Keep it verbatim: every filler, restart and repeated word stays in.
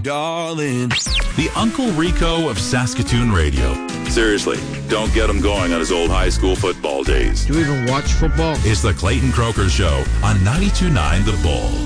darling. The Uncle Rico of Saskatoon radio. Seriously, don't get him going on his old high school football days. Do you even watch football? It's the Clayton Croker Show on ninety-two point nine The Bull.